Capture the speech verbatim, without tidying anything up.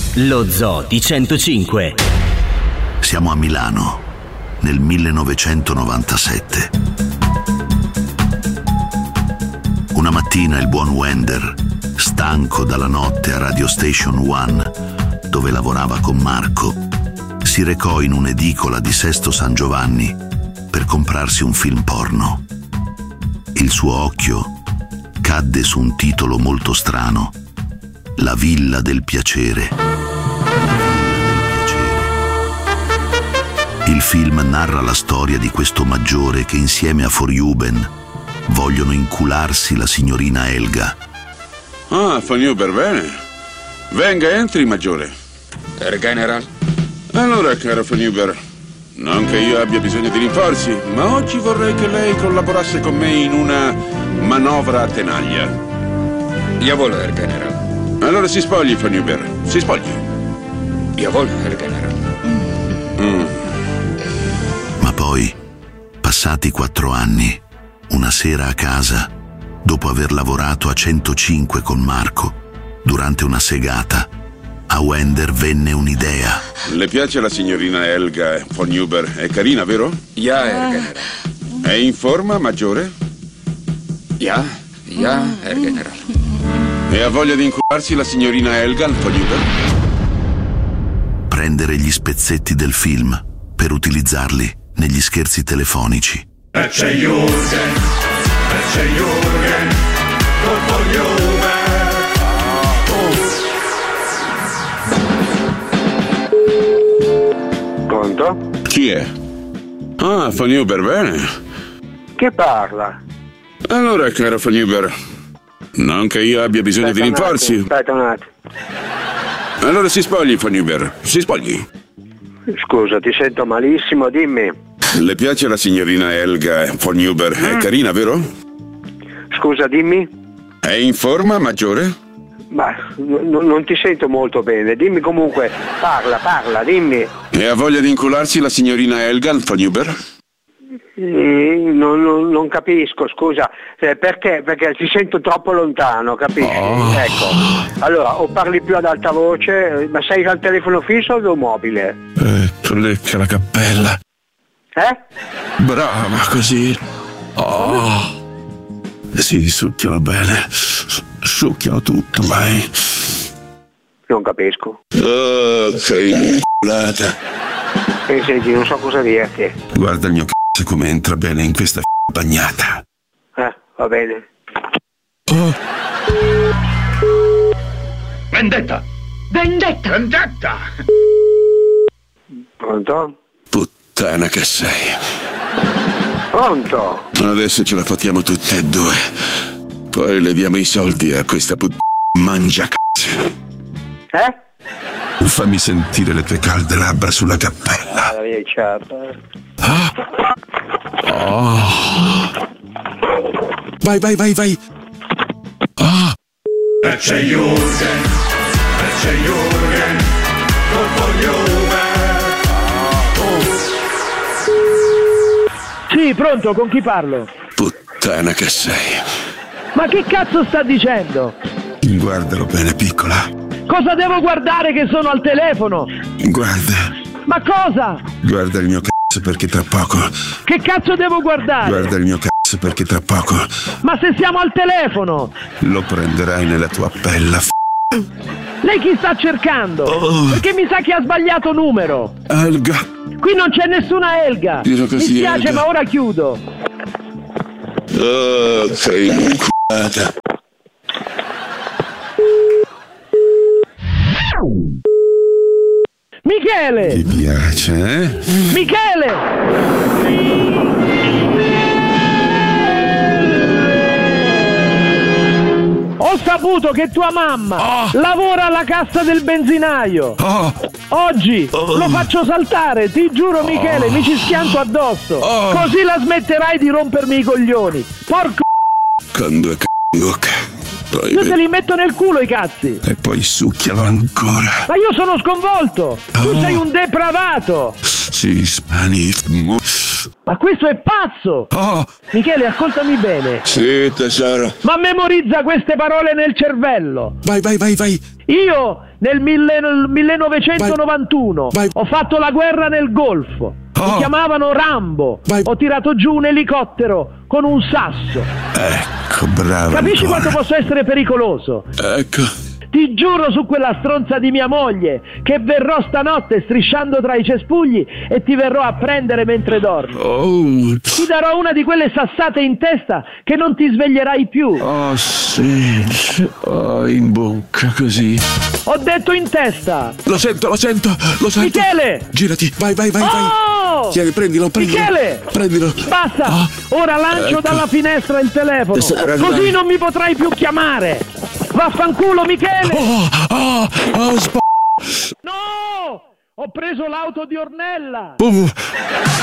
Lo Zoo di centocinque. Siamo a Milano, nel millenovecentonovantasette. Una mattina il buon Wender, stanco dalla notte a Radio Station One, dove lavorava con Marco, si recò in un'edicola di Sesto San Giovanni per comprarsi un film porno. Il suo occhio cadde su un titolo molto strano: La Villa del Piacere. Il film narra la storia di questo maggiore che insieme a Vorjuben vogliono incularsi la signorina Helga. Ah, Vorjuben, bene. Venga, entri, maggiore. Herr General. Allora, caro Vorjuben, non che io abbia bisogno di rinforzi, ma oggi vorrei che lei collaborasse con me in una manovra a tenaglia. Jawohl, Herr General. Allora si spogli, Vorjuben, si spogli. Jawohl, Herr General. Mm. Ma poi, passati quattro anni, una sera a casa, dopo aver lavorato a centocinque con Marco, durante una segata, a Wender venne un'idea. Le piace la signorina Helga Vorjuben? È carina, vero? Ja, Herr General. È in forma, maggiore? Ja, ja, Herr General. E ha voglia di incularsi la signorina Helga Vorjuben? Prendere gli spezzetti del film per utilizzarli negli scherzi telefonici. E c'è Jürgen, e c'è Jürgen, con Vorjuben. Pronto? Chi è? Ah, Vorjuben, bene. Che parla? Allora, caro Vorjuben, non che io abbia bisogno Aspetta di un rinforzi. attimo, Aspetta un attimo. Allora si spogli, Vorjuben, si spogli. Scusa, ti sento malissimo, dimmi. Le piace la signorina Helga Vorjuben? È carina, vero? Scusa, dimmi. È in forma, maggiore? Ma n- non ti sento molto bene, dimmi comunque, parla, parla, dimmi. E ha voglia di incularsi la signorina Helga Vorjuben? Mm, non, non- non capisco, scusa, eh, perché? Perché ti sento troppo lontano, capisci? Oh. Ecco, allora o parli più ad alta voce, eh, ma sei al telefono fisso o mobile? Ecco, lecca la cappella. Eh? Brava, così. Oh. Sì, succhialo bene. Succhialo tutto, vai. Non capisco. Oh, sei inculata. E senti, non so cosa dirti. Guarda il mio c***o come entra bene in questa f***a bagnata. Eh, va bene. Oh. Vendetta! Vendetta! Vendetta! Pronto? Puttana che sei. Pronto? Adesso ce la fattiamo tutte e due. Poi le diamo i soldi a questa put... mangia c***o. Eh? Fammi sentire le tue calde labbra sulla cappella. Ah, la mia ciappa. Ah. Oh. Vai, vai, vai, vai. Ah. E c'è Jürgen, e c'è Jürgen, con Vorjuben. Sì, pronto, con chi parlo? Puttana che sei. Ma che cazzo sta dicendo? Guardalo bene, piccola. Cosa devo guardare che sono al telefono? Guarda. Ma cosa? Guarda il mio cazzo perché tra poco. Che cazzo devo guardare? Guarda il mio cazzo perché tra poco. Ma se siamo al telefono? Lo prenderai nella tua pella f***. Lei chi sta cercando? Oh. Perché mi sa che ha sbagliato numero. Helga. Qui non c'è nessuna Helga. Dirò così, mi spiace, Helga. ma ora chiudo. Oh, sei inculata. Michele! Ti piace, eh? Michele! Ho saputo che tua mamma Oh. lavora alla cassa del benzinaio. Oh. Oggi Oh. lo faccio saltare, ti giuro Michele, mi ci schianto addosso. Oh. Così la smetterai di rompermi i coglioni. Porco, Con due c***o in bocca. Poi io te li metto nel culo i cazzi. E poi succhialo ancora. Ma io sono sconvolto. Tu Oh. sei un depravato. Sì, spani. Ma questo è pazzo! Oh. Michele, ascoltami bene. Sì, tesoro. Ma memorizza queste parole nel cervello. Vai, vai, vai, vai. Io nel mille- millenovecentonovantuno Vai. Vai. ho fatto la guerra nel Golfo. Mi Oh. chiamavano Rambo. Vai. Ho tirato giù un elicottero con un sasso. Ecco, bravo. Capisci ancora. quanto posso essere pericoloso? Ecco. Ti giuro su quella stronza di mia moglie che verrò stanotte strisciando tra i cespugli e ti verrò a prendere mentre dormi. Oh. Ti darò una di quelle sassate in testa che non ti sveglierai più. Oh, sì. Oh, in bocca, così. Ho detto in testa. Lo sento, lo sento, lo sento. Michele! Girati, vai, vai, vai, vai. Oh! Tieni, prendilo, prendilo. Michele! Prendilo. Basta! Ah. Ora lancio Ecco. dalla finestra il telefono. Tesoro, Così dai. non mi potrai più chiamare. Vaffanculo, Michele! Oh, oh, oh, sp- No! Ho preso l'auto di Ornella! uh.